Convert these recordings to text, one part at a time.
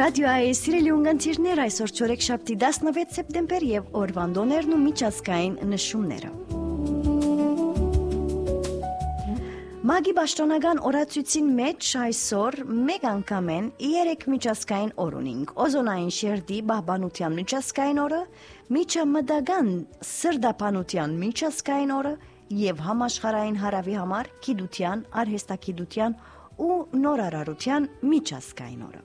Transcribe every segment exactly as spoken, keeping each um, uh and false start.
Ռադիոյի սիրելի ունգընտիրներ, այսօր չորեքշաբթի տասնվեց սեպտեմբեր եւ օրվան դոներն ու միջազգային նշումները։ Մագի պաշտոնական օրացույցին մեջ այսօր մեկ անգամ են երեք միջազգային օր ունենք՝ օզոնային շերտի պահպանության միջազգային օրը, միջամտական սրտապանության միջազգային օրը եւ համաշխարհային հարավի համար գիտության, արհեստագիտության ու նորարարության միջազգային օրը։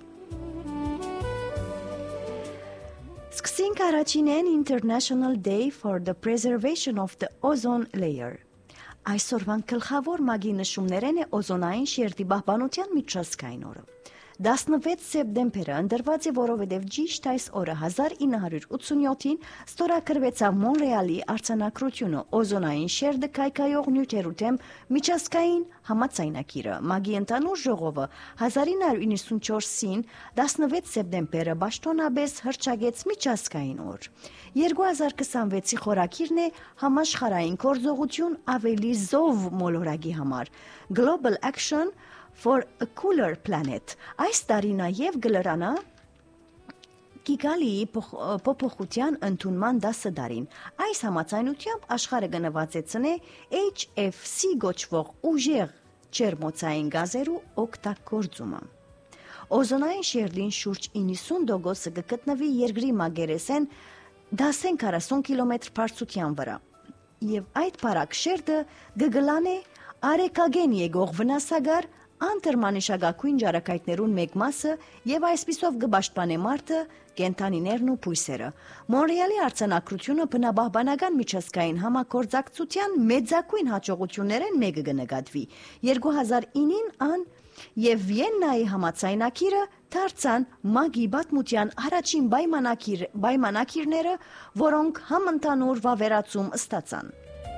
Սկսենք առաջինեն International Day for the Preservation of the Ozone Layer։ Այսօրվան գլխավոր մագի նշումներն է օզոնային շերտի պահպանության միջազգային օրը։ տասնվեց սեպտեմբերը ընտրված է, որովհետև ճիշտ այս օրը հազար ինը հարյուր ութսունյոթին ստորագրվեցավ Մոնրեալի արձանագրությունը օզոնային շերտը քայքայող նյութերու դեմ միջազգային համաձայնագիրը։ Մագի ընդհանուր ժողովը հազար ինը հարյուր իննսունչորսին տասնվեց սեպտեմբերը պաշտոնապես հռչակեց միջազգային օր։ երկու հազար քսանվեցի խորագիրն է համաշխարհային գործողություն ավելի զով մոլորակի համար Global Action for a Cooler Planet։ Այս տարի նաև գլրանա Կիգալիի փոփոխության ընդունման դասը դարին։ Այս համաձայնությամբ աշխարհը գնվածեցնե H F C գոչվող ուժեղ ջերմոցային գազերու օգտագործումը։ Օզոնային շերտին շուրջ իննսուն տոկոսը կգտնվի երկրի մագերեսեն դասեն քառասուն կիլոմետր բարձրության վրա։ Եվ այդ բարակ շերտը գգլանե արեկագեն եկող վնասագար անտրմանիշագակույն ջարակայթներուն մեկ մասը եւ այսպիսով կպաշտպանե մարդը, կենթանիներն ու բույսերը։ Մոնրեալի արձանագրությունը բնապահպանական միջազգային համագործակցության մեծագույն հաջողություններն մեկը կնկատվի։ երկու հազար ինին ան եւ Վիեննայի համաձայնագիրը դարձան մագի պատմության առաջին պայմանագիր, պայմանագիրները, որոնք համընդհանուր վավերացում ստացան։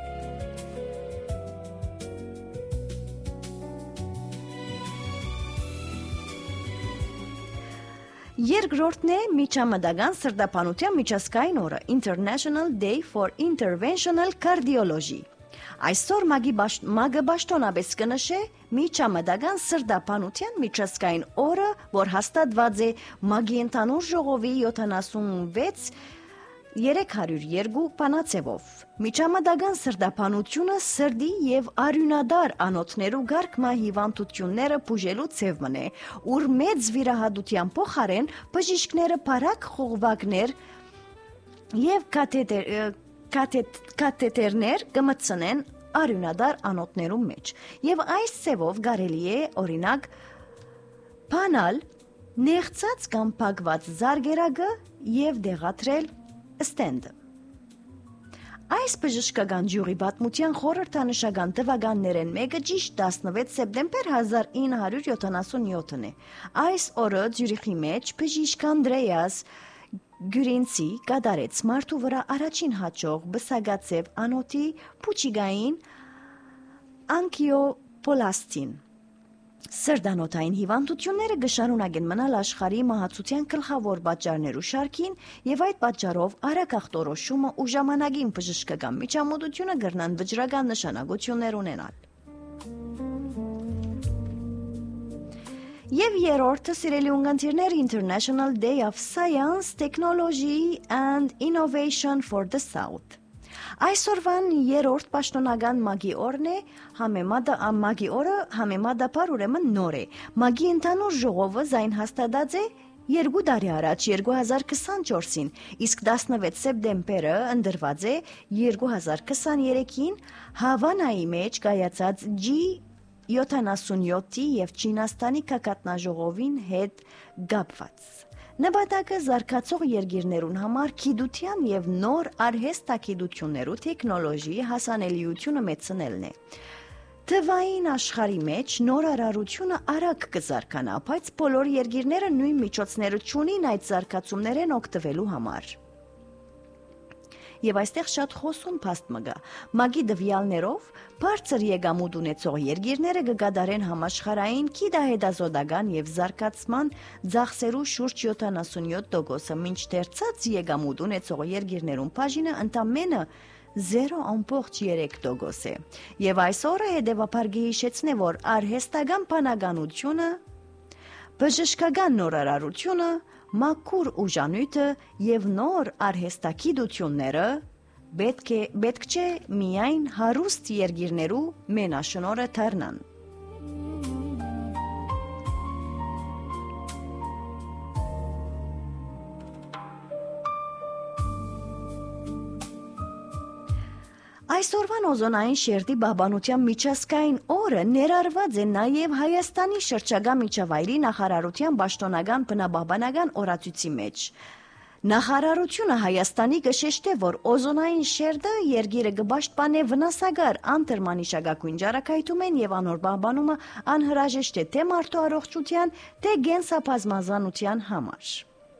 Երկրորդն է միջամտական սրտապանության միջազգային օրը International Day for Interventional Cardiology։ Այսօր մագի մագը պաշտոնապես կնշե միջամտական սրտապանության միջազգային օրը, որ հաստատված է մագի ընդհանուր ժողովի յոթանասունվեց երեք հարյուր երկու բանաձևով։ Միջամտական սրտապանությունը սրտի եւ արյունադար անոթներու գարկմա հիվանդությունները բուժելու ձևն է, ուր մեծ վիրահատության փոխարեն բժիշկները բարակ խողովակներ եւ կաթետեր կաթետերներ կմտցնեն արյունադար անոթներու մեջ։ Եվ այս ձևով կարելի է օրինակ բանալ նեղծած կամ փակված զարգերակը եւ դեղատրել ստենդը։ Այս բժշկական ջյուղի պատմության խորհրդանշական տվականներն մեկը ճիշտ տասնվեց սեպտեմբեր հազար ինը հարյուր յոթանասունյոթն է։ Այս օրը Ձյուրիխի մեջ բժիշկ Անդրեաս Գյուրինցի կատարեց մարդու վրա առաջին հաջող բսագացև անոթի փուչիգային անկիոպոլաստին։ Սրտանոթային հիվանդությունները կշարունակեն մնալ աշխարհի մահացության գլխավոր պատճառներու շարքին եւ այդ պատճառով արագ ախտորոշումը ու ժամանակին բժշկական միջամտությունը կրնան վճռական նշանակություններ ունենալ։ Եվ երրորդը սիրելի ունգընտիրներ International Day of Science, Technology and Innovation for the South։ Այսօրվան երրորդ պաշտոնական մագի օրն է, համեմատը մագի օրը համեմատաբար ուրեմն նոր է։ Մագի ընդհանուր ժողովը զայն հաստատած է երկու տարի առաջ երկու հազար քսանչորսին, իսկ տասնվեց սեպտեմբերը ընտրված է երկու հազար քսաներեքին Հավանայի մեջ կայացած G յոթանասունյոթի եւ Չինաստանի կակատնաժողովին հետ կապված։ Նպատակը զարգացող երկիրներուն համար գիտության եւ նոր արհեստագիտություններու տեխնոլոգիի հասանելիությունը մեծնելն է։ Թվային աշխարհի մեջ նորարարությունը արագ կզարգանա, բայց բոլոր երկիրները նույն միջոցները չունին այդ զարգացումներեն օգտվելու համար։ Եվ այստեղ շատ խոսուն փաստ մգա։ Մագի դվյալներով բարձր եկամուտ ունեցող երկիրները կկատարեն համաշխարհային գիտահետազոտական եւ զարգացման ծախսերու շուրջ յոթանասունյոթ տոկոսը, մինչդեռ ցած եկամուտ ունեցող երկիրներուն բաժինը ընդամենը zero ամբողջ երեք տոկոս է։ Եվ այս օրը հետևաբար կհիշեցնե, որ արհեստական բանականությունը բժշկական նորարարությունը, մաքուր ուժանույթը եւ նոր արհեստագիտությունները պետք է պետք չէ միայն հարուստ երկիրներու մենաշնորհը դառնան։ Այսօրվան օզոնային շերտի բաբանության միջազգային օրը ներառված է նաև Հայաստանի շրջագա միջավայրի նախարարության պաշտոնական բնաբաբանական օրացույցի մեջ։ Նախարարությունը Հայաստանի կշեշտե, որ օզոնային շերտը երկիրը կպաշտպանե վնասակար անթերմանիշակագույն ճառագայթումեն եւ անոր բաբանումը անհրաժեշտ է թե մարդու առողջության, թե գենսաբազմազանության համար։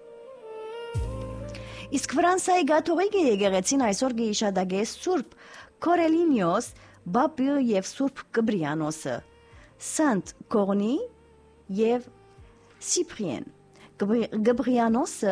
Իսկ Ֆրանսիայի կաթողիկ եկեղեցին այսօր կհիշադակե Սուրբ Կորելինիոս, Բապի եւ Սուրբ Կբրիանոսը, Սանտ Կորնի եւ Սիպրիեն։ Գբրիանոսը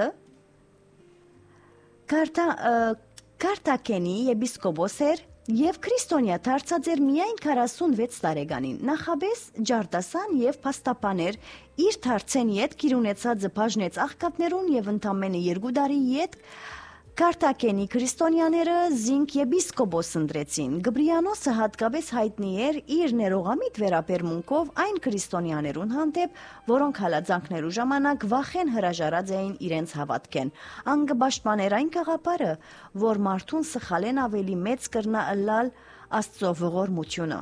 Կարտակենի եպիսկոպոս էր եւ քրիստոնյա դարձած էր միայն քառասունվեց տարեկանին։ Նախաբես ջարտասան եւ փաստաբաներ իր դարձեն յետ կիրունեցածը բաժնեց աղքատներուն եւ ընդամենը երկու տարի յետ Կարտակենի քրիստոնյաները զինք եպիսկոպոս ընտրեցին։ Գբրիանոսը հատկապես հայտնի էր իր ներողամիտ վերաբերմունքով այն քրիստոնյաներուն հանդեպ, որոնք հալածանքներու ժամանակ վախեն հրաժարած էին իրենց հավատքեն։ Ան կպաշտպաներ այն գաղափարը, որ մարդուն սխալեն ավելի մեծ կրնա ըլլալ Աստծո ողորմությունը։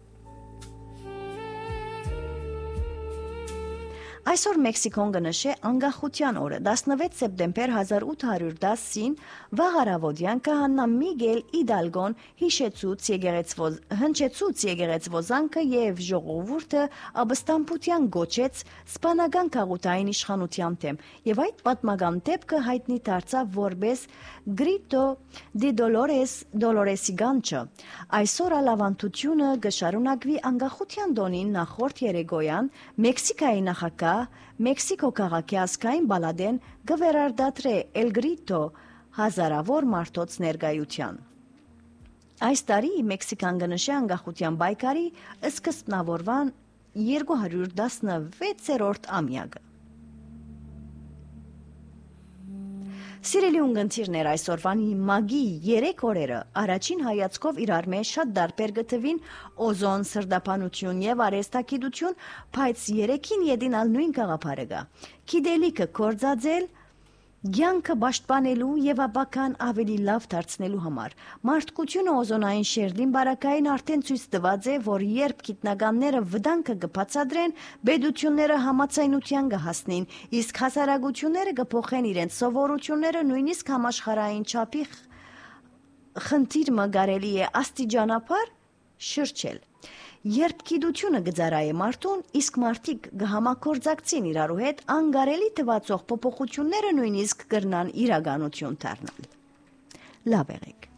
Այսօր Մեքսիկոն կնշե անկախության օրը տասնվեց սեպտեմբեր հազար ութ հարյուր դասին վաղարավոդյան քահանա Միգել Իդալգոն հիշեցուց հնչեցուց եկեղեցվոզանքը եւ ժողովուրդը ապստամբության գոչեց սպանական քաղաքային իշխանության դեմ եւ այդ պատմական դեպքը հայտնի դարձավ որպես Grito di Dolores Doloresi Gancho։ Այսօր ալավանդությունը կշարունակվի անկախության տոնին նախորդ երեկոյան Մեքսիկայի նախագահ Մեքսիկո քաղաքի ազգային բալադեն գվերարդատրե Էլ Գրիտո հազարավոր մարդոց ներկայության։ Այս տարի Մեքսիկան կնշե անկախության պայքարի սկզբնավորման երկու հարյուր տասնվեցերորդ ամյակը։ Սիրելի ունգընտիրներ, այսօրվան մագի երեք օրերը առաջին հայացքով իրար մեջ շատ դարբեր գտվին օզոն, սրտապանություն եւ արհեստագիտություն, բայց երեքին յետին ալ նույն գաղափարը կա։ Գիտելիքը կործածել Գյանքը պաշտպանելու եւ ապական ավելի լավ դարձնելու համար մարդկությունը օզոնային շերտին բարակային արդեն ցույց տված է, որ երբ գիտնականները վտանգը կբացատրեն, բեդությունները համացայնության կհասնին, իսկ հասարակությունները կփոխեն իրենց սովորությունները, նույնիսկ համաշխարհային չափի խնդիրը կարելի է աստիճանաբար շրջել։ Երբ գիտությունը գծարայե մարդուն, իսկ մարդիկ կհամագործակցին իրարու հետ, անկարելի թվացող փոփոխությունները նույնիսկ կրնան իրականություն դառնալ։ Լավ եղեք։